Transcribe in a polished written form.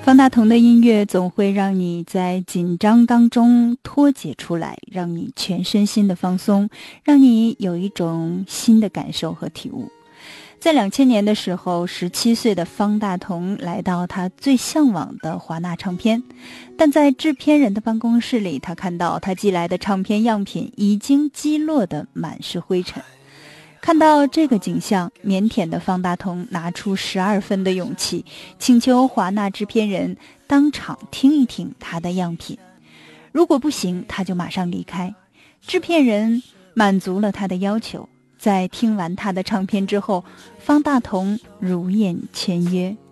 方大同的音乐总会让你在紧张当中脱解出来，让你全身心的放松，让你有一种新的感受和体悟。在2000年的时候，17岁的方大同来到他最向往的华纳唱片，但在制片人的办公室里，他看到他寄来的唱片样品已经击落得满是灰尘。看到这个景象，腼腆的方大同拿出12分的勇气，请求华纳制片人当场听一听他的样品，如果不行，他就马上离开。制片人满足了他的要求，在听完他的唱片之后，方大同如愿签约。